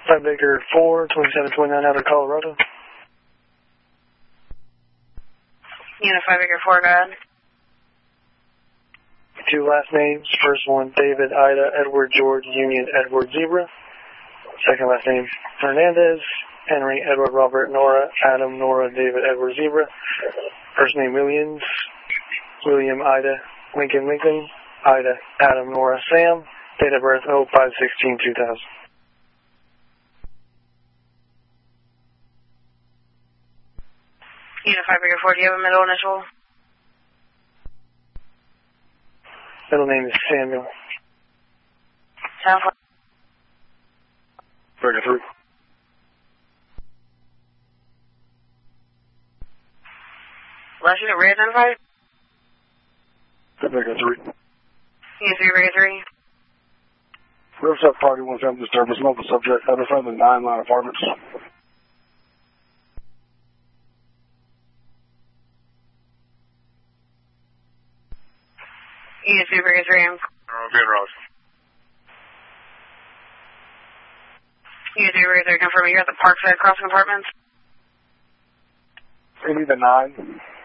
5 Baker 4, 2729 out of Colorado. Unit 5 Baker 4, go ahead. 2 last names. First one, David, Ida, Edward, George, Union, Edward, Zebra. Second last name, Hernandez, Henry, Edward, Robert, Nora, Adam, Nora, David, Edward, Zebra. First name, Williams, William, Ida, Lincoln, Lincoln, Ida, Adam, Nora, Sam. Date of birth, 05/16/2000. Unit 5 Baker 4, do you have a middle initial? Middle name is Samuel. Sound 4. Baker 3. Last unit re-identified? Baker 3. Unit 3 Baker 3. Riverside Party 1 family disturbance, multiple subject, identified in the 9-line apartments. Unit 3 Baker 3, Good, Rose. Unit 3 Baker 3, confirming you're at the Parkside Crossing Apartments? Maybe the 9.